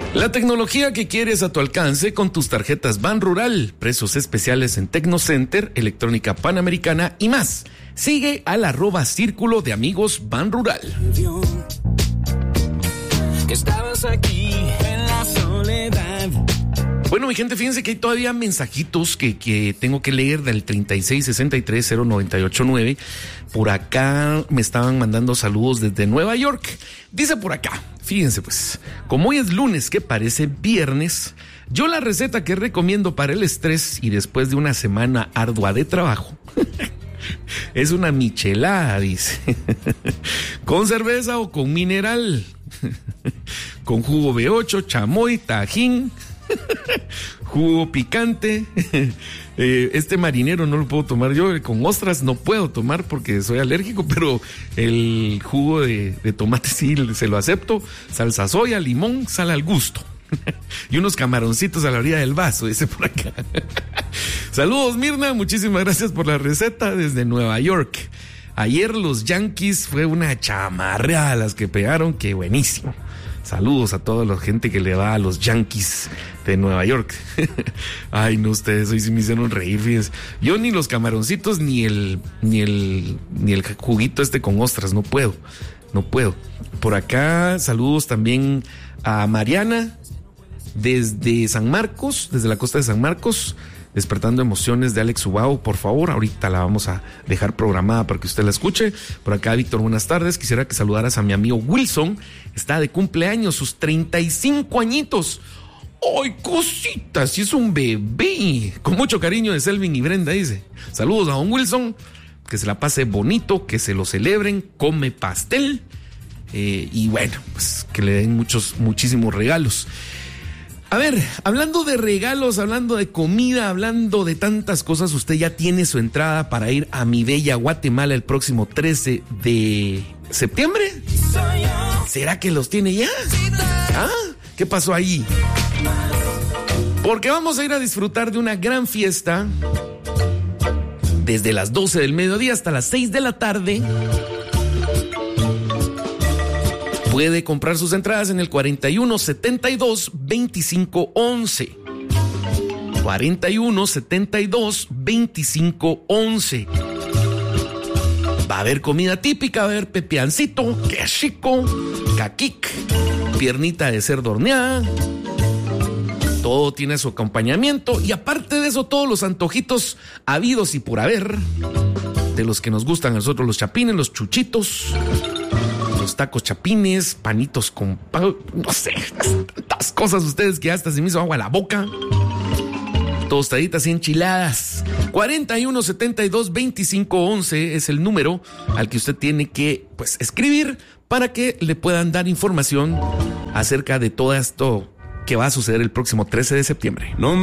La tecnología que quieres a tu alcance con tus tarjetas Banrural. Precios especiales en Tecnocenter, Electrónica Panamericana y más. Sigue al @Círculo de Amigos Banrural. Que estabas aquí en la soledad. Bueno, mi gente, fíjense que hay todavía mensajitos que tengo que leer del 36630989. Por acá me estaban mandando saludos desde Nueva York. Dice por acá, fíjense pues, como hoy es lunes que parece viernes, yo la receta que recomiendo para el estrés y después de una semana ardua de trabajo es una michelada, dice. Con cerveza o con mineral. Con jugo B8, chamoy, tajín, jugo picante. Este marinero no lo puedo tomar yo, con ostras no puedo tomar porque soy alérgico, pero el jugo de tomate sí se lo acepto. Salsa soya, limón, sal al gusto. Y unos camaroncitos a la orilla del vaso, dice por acá. Saludos, Mirna, muchísimas gracias por la receta desde Nueva York. Ayer los Yankees fue una chamarreada las que pegaron, que buenísimo. Saludos a toda la gente que le va a los Yankees de Nueva York. Ay, no, ustedes hoy sí me hicieron reír, fíjense. Yo ni los camaroncitos ni el juguito con ostras, no puedo. Por acá, saludos también a Mariana desde San Marcos, desde la costa de San Marcos. Despertando emociones de Alex Ubao, por favor, ahorita la vamos a dejar programada para que usted la escuche. Por acá, Víctor, buenas tardes. Quisiera que saludaras a mi amigo Wilson, está de cumpleaños, sus 35 añitos. ¡Ay, cositas! Si es un bebé. Con mucho cariño de Selvin y Brenda, dice. Saludos a don Wilson, que se la pase bonito, que se lo celebren, come pastel, y bueno, pues que le den muchísimos regalos. A ver, hablando de regalos, hablando de comida, hablando de tantas cosas, usted ya tiene su entrada para ir a mi bella Guatemala el próximo 13 de septiembre. ¿Será que los tiene ya? ¿Ah? ¿Qué pasó ahí? Porque vamos a ir a disfrutar de una gran fiesta desde las 12 del mediodía hasta las 6 de la tarde. Puede comprar sus entradas en el 4172-2511. 4172-2511. Va a haber comida típica, va a haber pepiancito, queshico, caquic, piernita de cerdo horneada. Todo tiene su acompañamiento y aparte de eso, todos los antojitos habidos y por haber, de los que nos gustan a nosotros, los chapines, los chuchitos, los tacos chapines, panitos con pan, no sé, tantas cosas ustedes que hasta se me hizo agua a la boca. Tostaditas y enchiladas. 4172-2511 es el número al que usted tiene que escribir para que le puedan dar información acerca de todo esto que va a suceder el próximo 13 de septiembre. No